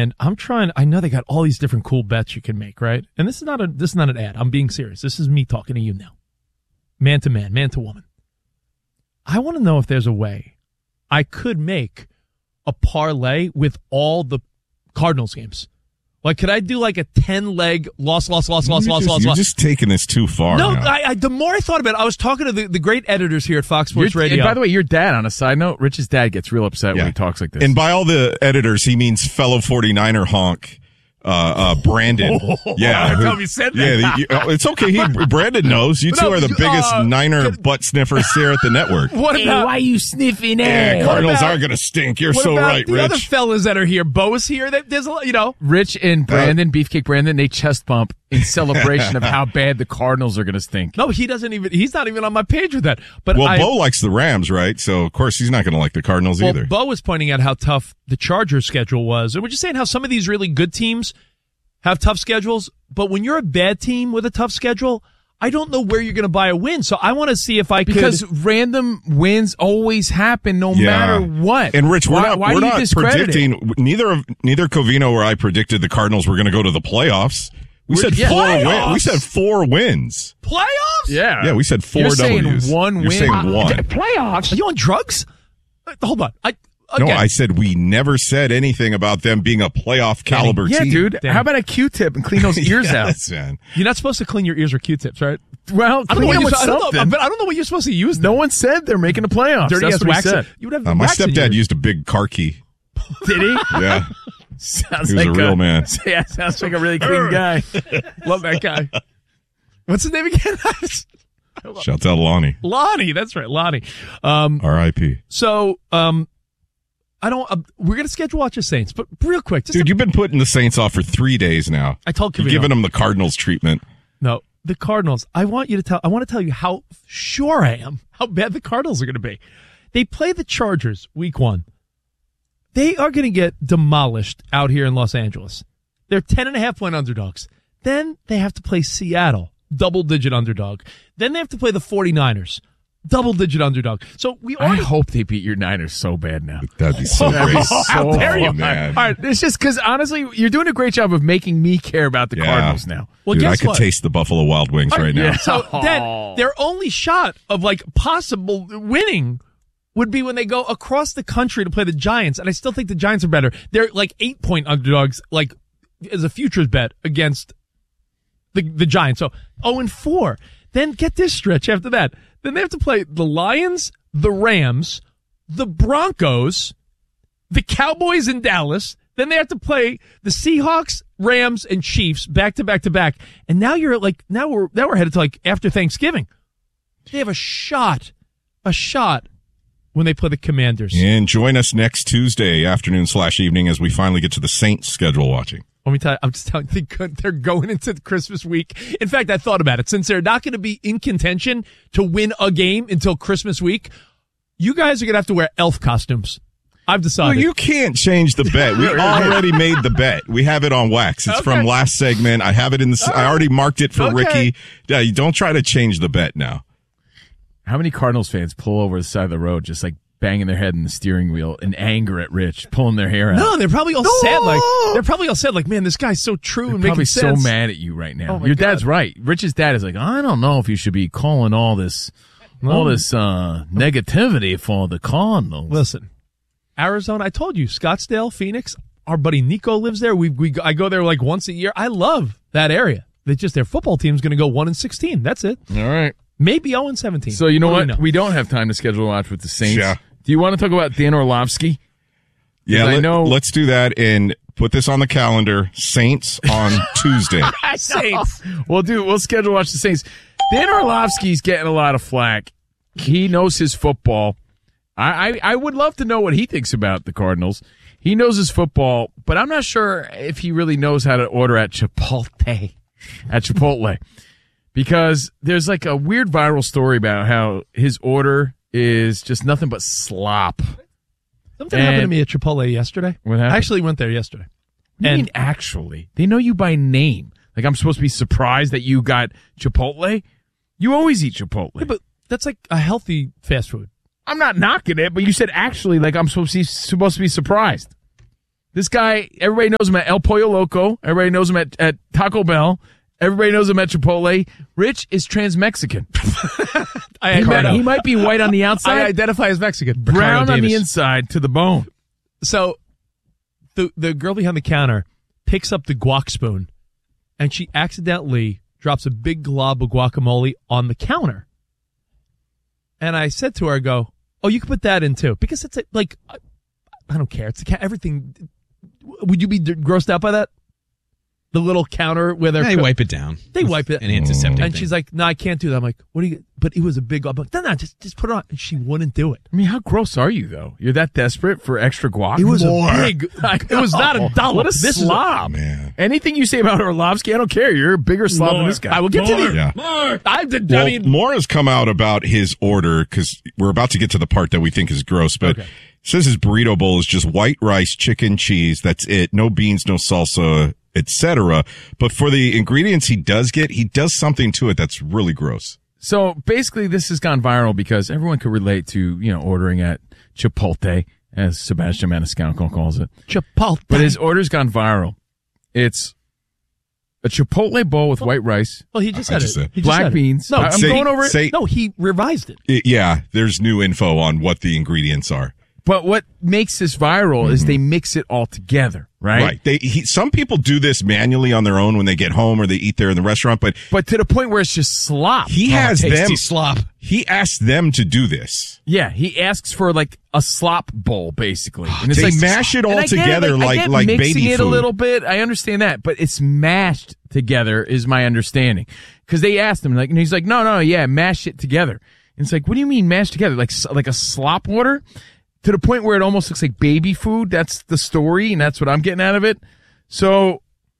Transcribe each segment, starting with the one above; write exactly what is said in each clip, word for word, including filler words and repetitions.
and I'm trying. I know they got all these different cool bets you can make, right? And this is not a this is not an ad. I'm being serious. This is me talking to you now, man to man, man to woman. I want to know if there's a way I could make a parlay with all the Cardinals games. Like, could I do like a ten-leg loss, loss, loss, loss, You're loss, just, loss, You're loss? just taking this too far. No, now. I, I, the more I thought about it, I was talking to the, the great editors here at Fox Sports Your, Radio. And by the way, your dad, on a side note, Rich's dad gets real upset Yeah. when he talks like this. And by all the editors, he means fellow forty-niner honk. Uh, uh, Brandon. Yeah. How come you said that? Yeah, the, you, oh, it's okay. He, Brandon knows. You two No, are the you, biggest uh, Niner can- butt sniffers here at the network. what about, why you sniffing Yeah, ass? Cardinals about- are going to stink. You're what so about right, the Rich. other fellas that are here? Bo's here. That There's a lot, you know. Rich and Brandon, Beefcake Brandon, they chest bump in celebration of how bad the Cardinals are going to stink. No, he doesn't even, he's not even on my page with that. But Well, I, Bo likes the Rams, right? So, of course, he's not going to like the Cardinals well, either. Bo was pointing out how tough the Chargers schedule was. And we're just saying how some of these really good teams have tough schedules, but when you're a bad team with a tough schedule, I don't know where you're going to buy a win. So I want to see if I could. Because random wins always happen no Yeah. matter what. And Rich, we're why, not, why we're do you not discredit predicting, it? neither of, neither Covino or I predicted the Cardinals were going to go to the playoffs. We We're- said yeah. four wins. Playoffs? We said four wins. playoffs? Yeah. Yeah, we said four You're saying W's. one You're win. saying Uh, one. Playoffs? Are you on drugs? Uh, Hold on. I again, No, I said we never said anything about them being a playoff caliber Yeah, team. dude. Damn. How about a Q-tip and clean those ears out? Yes, man. You're not supposed to clean your ears with Q-tips, right? Well, I don't know clean what them you're, with I don't know, something. but I don't know what you're supposed to use. No then. one said they're making the playoffs. Dirty That's ass what he wax. said. You would have Uh, my wax in stepdad yours. used a big car key. Did he? Yeah. Sounds He was like a real man. Yeah, sounds like a really clean guy. Love that guy. What's his name again? Shouts out Lonnie. Lonnie. That's right, Lonnie. Um, R I P so, um, I don't. Uh, we're gonna schedule watch the Saints, but real quick, just Dude, a- you've been putting the Saints off for three days now. I told You're Covino. giving them the Cardinals treatment. No, the Cardinals. I want you to tell. I want to tell you how sure I am how bad the Cardinals are going to be. They play the Chargers week one. They are going to get demolished out here in Los Angeles. They're ten and a half point underdogs. Then they have to play Seattle, double digit underdog. Then they have to play the 49ers, double digit underdog. So we I already. hope they beat your Niners so bad now. That'd be so That'd be great. so How dare you, fun. man. All right, it's just because honestly, you're doing a great job of making me care about the Yeah. Cardinals now. Well, Dude, guess I could what? taste the Buffalo Wild Wings right now. Yeah. So then their only shot of like possible winning would be when they go across the country to play the Giants, and I still think the Giants are better. They're like eight point underdogs, like as a futures bet against the the Giants. So oh and four. Then get this stretch after that. Then they have to play the Lions, the Rams, the Broncos, the Cowboys in Dallas. Then they have to play the Seahawks, Rams, and Chiefs back to back to back. And now you're like now we're now we're headed to like after Thanksgiving. They have a shot, a shot when they play the Commanders. And join us next Tuesday afternoon slash evening as we finally get to the Saints schedule watching. Let me tell you, I'm just telling you, they're going into the Christmas week. In fact, I thought about it. Since they're not going to be in contention to win a game until Christmas week, you guys are going to have to wear elf costumes. I've Well, decided. you can't change the bet. We already made the bet. We have it on wax. It's Okay. from last segment. I have it in the. I already marked it for Okay. Ricky. Yeah, you don't try to change the bet now. How many Cardinals fans pull over the side of the road just like banging their head in the steering wheel in anger at Rich, pulling their hair out? No, they're probably all sad. Like they're probably all sad. Like, man, this guy's so true They're and probably making so sense. mad at you right now. Oh, my Your God. dad's right. Rich's dad is like, I don't know if you should be calling all this, all this uh, negativity for the Cardinals. Listen, Arizona. I told you, Scottsdale, Phoenix. Our buddy Nico lives there. We we I go there like once a year. I love that area. They just their football team's going to go one and sixteen. That's it. All right. Maybe zero and seventeen. So you know What what? do We don't have time to schedule a watch with the Saints. Yeah. Do you want to talk about Dan Orlovsky? Yeah, I let, know- let's do that and put this on the calendar. Saints on Tuesday. Saints. We'll do. We'll schedule watch the Saints. Dan Orlovsky's getting a lot of flack. He knows his football. I, I I would love to know what he thinks about the Cardinals. He knows his football, but I'm not sure if he really knows how to order at Chipotle. At Chipotle. Because there's like a weird viral story about how his order is just nothing but slop. Something happened to And- me at Chipotle yesterday. What happened? I actually went there yesterday. What do you And- mean actually? They know you by name. Like I'm supposed to be surprised that you got Chipotle? You always eat Chipotle. Yeah, but that's like a healthy fast food. I'm not knocking it, but you said actually like I'm supposed to be, supposed to be surprised. This guy, everybody knows him at El Pollo Loco. Everybody knows him at, at Taco Bell. Everybody knows him at Chipotle. Rich is trans-Mexican. I he, might, he might be white on the outside. I identify as Mexican. Brown Ricardo on the Davis. inside to the bone. So the the girl behind the counter picks up the guac spoon, and she accidentally drops a big glob of guacamole on the counter. And I said to her, I go, oh, you can put that in too. Because it's a, like, I, I don't care. It's a, ca- everything. Would you be d- grossed out by that? The little counter where they're. Yeah, they wipe it down. They wipe it. An antiseptic And thing. she's like, no, I can't do that. I'm like, what do you, but it was a big glob. I'm like, no, no, just, just put it on. And she wouldn't do it. I mean, how gross are you, though? You're that desperate for extra guac? It was More. a big, it was not a dollar. What a This is slob. Man. Anything you say about Orlovsky, I don't care. You're a bigger slob than this guy. I will get to the. Yeah. I did. Well, I mean, more has come out about his order because we're about to get to the part that we think is gross, but Okay. it says his burrito bowl is just white rice, chicken, cheese. That's it. No beans, no salsa, et cetera. But for the ingredients he does get, he does something to it that's really gross. So basically, this has gone viral because everyone could relate to, you know, ordering at Chipotle, as Sebastian Maniscalco calls it. Chipotle. But his order's gone viral. It's a Chipotle bowl with white rice, well, he just I said just it. said- He just black said it. beans. No, I- I'm Say- going over it. say- no, he revised it. It- yeah, there's new info on what the ingredients are. But what makes this viral is they mix it all together, right? Right. They he, some people do this manually on their own when they get home or they eat there in the restaurant, but But to the point where it's just slop. he has Tasty them. slop. He asked them to do this. Yeah, he asks for like a slop bowl, basically. And They like mash it all and I get together I like- get like mixing baby it a food. little bit. I understand that, but it's mashed together, is my understanding. Because they asked him, like, and he's like, no, no, yeah, mash it together. And it's like, what do you mean mash together? Like, s- like a slop water? To the point where it almost looks like baby food. That's the story, and that's what I'm getting out of it. So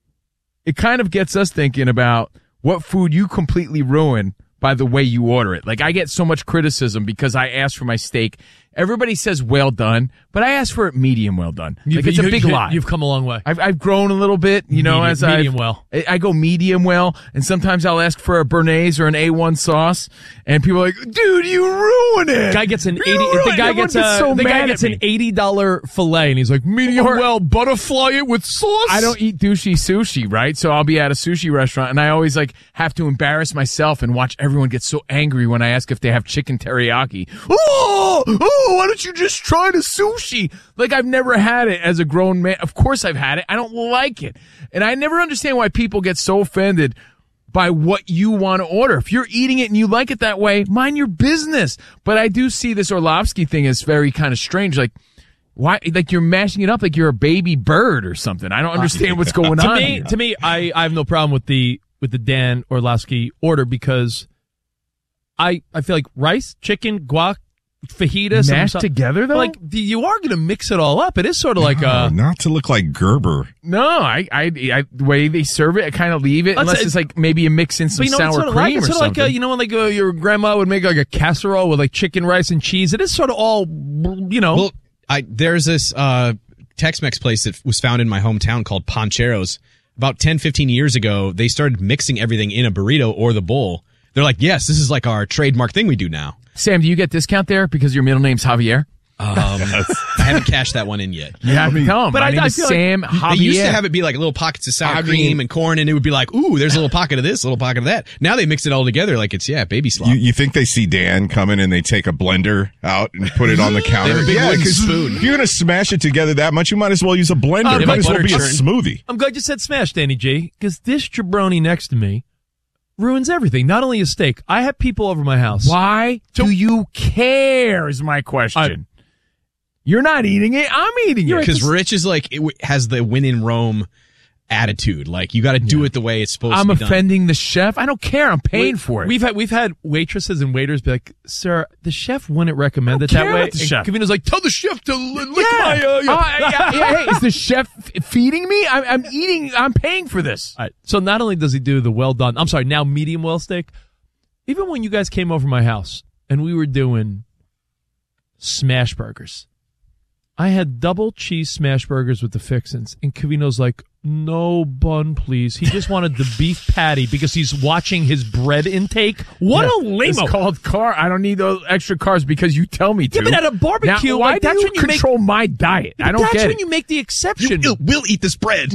it kind of gets us thinking about what food you completely ruin by the way you order it. Like, I get so much criticism because I ask for my steak. Everybody says well done, but I ask for it medium well done. Like, it's a You- big you- lie. You've come a long way. I've, I've grown a little bit, you know, Medium- as I medium well. I, I go medium well, and sometimes I'll ask for a Bernaise or an A one sauce, and people are like, dude, you ruin it. Guy gets an You eighty. ruin The it. guy Everyone gets a. so the guy mad gets at an me. eighty dollar fillet, and he's like, medium Or- well, butterfly it with sauce. I don't eat douchey sushi, right? So I'll be at a sushi restaurant, and I always like have to embarrass myself and watch everyone get so angry when I ask if they have chicken teriyaki. Oh, oh, why don't you just try the sushi? Like, I've never had it as a grown man. Of course I've had it. I don't like it. And I never understand why people get so offended by what you want to order. If you're eating it and you like it that way, mind your business. But I do see this Orlovsky thing as very kind of strange. Like, why? Like, you're mashing it up like you're a baby bird or something. I don't understand what's going To on. me, here. to me, I, I have no problem with the with the Dan Orlovsky order because I I feel like rice, chicken, guac, fajita, some- Mashed some- together, though? Like the- you are going to mix it all up. It is sort of like Uh, uh, not to look like Gerber. No, I, I, I, the way they serve it, I kind of leave it Let's unless say- it's like maybe you mix in some But you know, sour it's sort of cream like, it's or sort of like something. uh, you know when like uh, your grandma would make like a casserole with like chicken, rice, and cheese. It is sort of all, you know. Well, I there's this uh, Tex-Mex place that was found in my hometown called Pancheros. About ten, fifteen years ago, they started mixing everything in a burrito or the bowl. They're like, yes, this is like our trademark thing we do now. Sam, do you get discount there because your middle name's Javier? Um, I haven't cashed that one in yet. Yeah, I mean, tell him. but My I- name I is feel like Sam Javier. They used to have it be like little pockets of sour I cream mean- and corn, and it would be like, ooh, there's a little pocket of this, a little pocket of that. Now they mix it all together like it's, yeah, baby slop. You, you think they see Dan coming and they take a blender out and put it on the counter? They have a big yeah, wooden 'cause spoon. if you're going to smash it together that much, you might as well use a blender. Uh, it they might have as well butter be a churn. smoothie. I'm glad you said smash, Danny G, because this jabroni next to me ruins everything. Not only a steak. I have people over my house. Why do you care is my question. You're not eating it. I'm eating it. Because Rich is like, it w- has the win in Rome attitude. Like, you got to do it the way it's supposed I'm to be done. offending the chef. I don't care. I'm paying We- for it. We've had we've had waitresses and waiters be like, "Sir, the chef wouldn't recommend I it don't that care way." about the And chef. Kavina's like, "Tell the chef to li- lick yeah. my." Uh, Oh, yeah. yeah, yeah, hey, is the chef f- feeding me? I'm, I'm eating. I'm paying for this. All right. So not only does he do the well done, I'm sorry, now medium well steak. Even when you guys came over my house and we were doing smash burgers, I had double cheese smash burgers with the fixins, and Cavino's like, no bun, please. He just wanted the beef patty because he's watching his bread intake. What Yeah, a lame-o. It's called car. I don't need those extra carbs because you tell me to. Yeah, but at a barbecue, now, why like, do that's you when you make- control my diet? I don't That's get when it. you make the exception. We'll eat this bread.